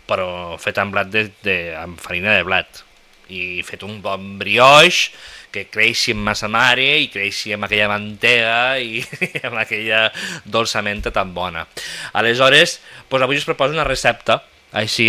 però fet amb blat amb farina de blat. I fet un bon brioix que creixi amb massa mare i creixi amb aquella mantega i amb aquella dolçamenta tan bona. Aleshores, doncs avui us proposo una recepta així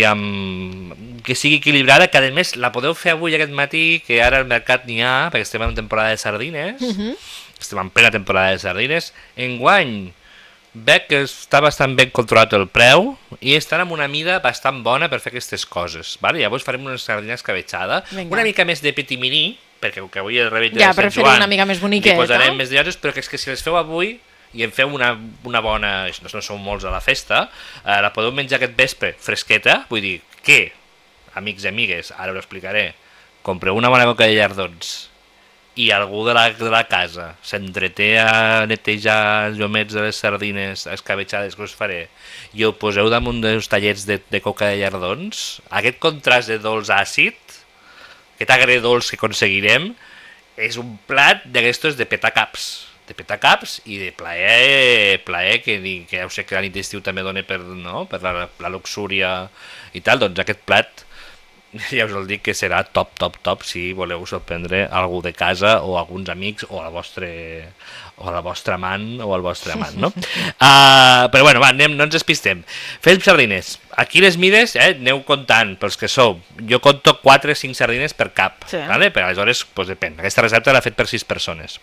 que sigui equilibrada, que a més la podeu fer avui aquest matí, que ara al mercat n'hi ha, perquè estem en temporada de sardines, estem en plena temporada de sardines. Enguany veig que està bastant ben controlat el preu i estan amb una mida bastant bona per fer aquestes coses, vale? Llavors farem una sardina escabetxada, una mica més de petit-miní, perquè que avui el rebell de Sant Joan una mica més boniqueta, li posarem més lloses, però que és que si les feu avui i en feu una bona, no sou molts a la festa, la podeu menjar aquest vespre fresqueta, vull dir, què? Amics i amigues, ara ho explicaré. Compreu una bona coca de llardons i algú de la casa s'entreté a netejar els llomets de les sardines escabetxades que us faré i ho poseu damunt dels tallets de coca de llardons, aquest contrast de dolç àcid, aquest agredolç que aconseguirem, és un plat d'aquestos de petacaps i de plaer que ja ho sé que la nit d'estiu també dona per la luxúria i tal, doncs aquest plat ja us el dic que serà top si voleu sorprendre algú de casa o alguns amics o la vostra amant o el vostre amant, no? Però bueno, va, no ens despistem. Fem sardines. Aquí les mides, aneu comptant, pels que sou. Jo conto 4 o 5 sardines per cap, vale? Però aleshores, doncs depèn. Aquesta recepta l'ha fet per 6 persones.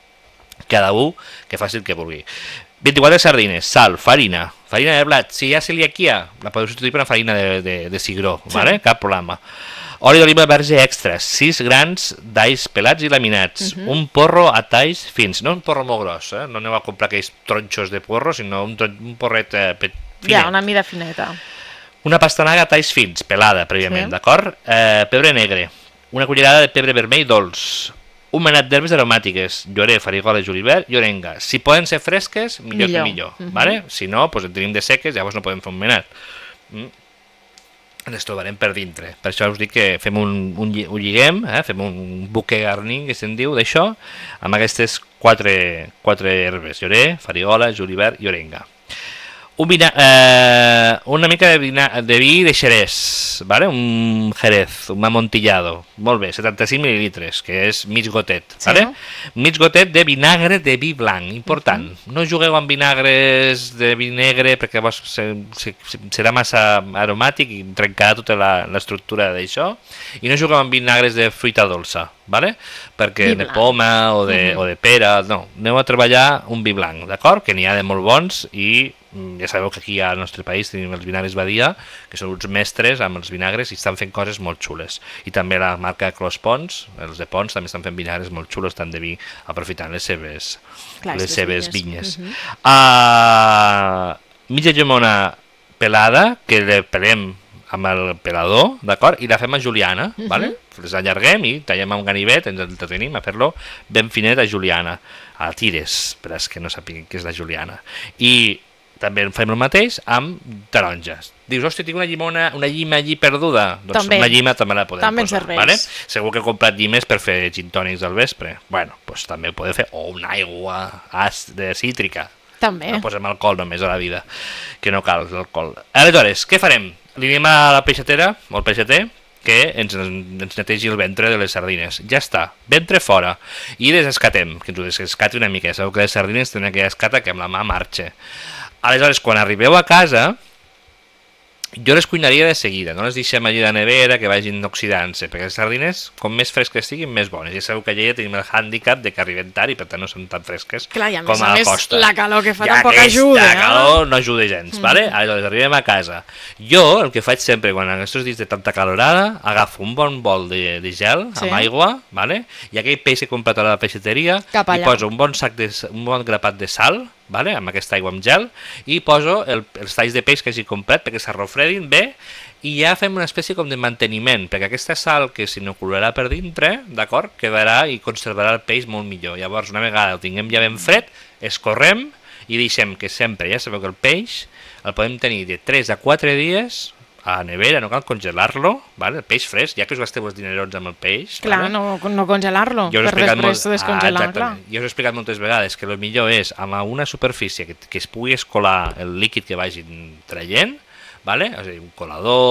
Cada un que faci el que vulgui. 24 sardines, sal, farina de blat. Si hi ha celiaquia, la podeu substituir per una farina de cigró, vale? Cap problema. Oli d'oliva verge extra, 6 grans d'alls pelats i laminats, un porro a talls fins, no un porro molt gros, no aneu a comprar aquells tronxos de porro, sinó un porret finet. Ja, una mida fineta. Una pastanaga a talls fins, pelada prèviament, d'acord? Pebre negre, una cullerada de pebre vermell dolç, un manat d'herbes aromàtiques, llorer, farigola, julivert i orenga. Si poden ser fresques, millor que millor. Vale? Si no, doncs en tenim de seques, llavors no podem fer un manat. Les trobarem per dintre. Per això us dic que ho lliguem, fem un buquet garni, que se'n diu, d'això, amb aquestes 4 herbes, llorer, farigola, julivert i orenga. Una mica de vi de xerès, vale? Un jerez, un amontillado, molt bé, 75 mil·lilitres, que és mig gotet, vale? Mig gotet de vinagre de vi blanc, important. No jugueu amb vinagres de vi negre perquè serà massa aromàtic i trencarà tota l'estructura d'això, i no jugueu amb vinagres de fruita dolça, vale? Perquè de poma o de pera, no, aneu a treballar un vi blanc, d'acord? Que n'hi ha de molt bons i ja sabeu que aquí al nostre país tenim els vinagres Badia, que són uns mestres amb els vinagres i estan fent coses molt xules. I també la marca Clos Pons, els de Pons, també estan fent vinagres molt xulos, tant de vi, aprofitant les seves vinyes. Mitja llimona pelada, que la pelem amb el pelador, d'acord? I la fem a juliana, vale? Les allarguem i tallem amb ganivet, ens entretenim a fer-lo ben finet a juliana, a tires, per als que no sàpiguen què és la juliana. I també fem el mateix amb taronges. Dius, hòstia, tinc una llima allí perduda. Doncs una llima també la podem posar. Vale? Segur que he comprat llimes per fer gin tònics al vespre. Bueno, doncs també ho podeu fer. O una aigua de cítrica. També. No posem alcohol només a la vida, que no cal l'alcohol. Aleshores, què farem? Li anem a la peixatera, o al peixater, que ens netegi el ventre de les sardines. Ja està, ventre fora. I desescatem, que ens ho desescati una mica. Sabeu que les sardines tenen aquella escata que amb la mà marxa. Aleshores, quan arribeu a casa, jo les cuinaria de seguida, no les deixem allà de nevera que vagin oxidant-se, perquè les sardines, com més fresques siguin, més bones. Ja sabeu que allà tenim el hàndicap de que arriben tard i per tant no són tan fresques com a la costa. La calor que fa tampoc ajuda. La calor no ajuda gens, vale? Aleshores, arribem a casa. Jo el que faig sempre, quan en aquests dies de tanta calorada, agafo un bon bol de gel amb aigua, vale? I aquell peix que he comprat a la peixateria, hi poso un bon grapat de sal, vale? Amb aquesta aigua amb gel, i poso els talls de peix que hagi comprat perquè s'arrofredin bé, i ja fem una espècie com de manteniment, perquè aquesta sal que s'inocularà per dintre, d'acord, quedarà i conservarà el peix molt millor. Llavors, una vegada el tinguem ja ben fred, escorrem i deixem que sempre, ja sabeu que el peix el podem tenir de 3 a 4 dies a la nevera, no cal congelar-lo, vale? El peix fresc, ja que us gasteu els dinerons amb el peix. Clar, vale? no congelar-lo, per després descongelar-lo. Jo us he explicat moltes vegades que el millor és amb una superfície que es pugui escolar el líquid que vagin traient, vale? És a dir, un colador,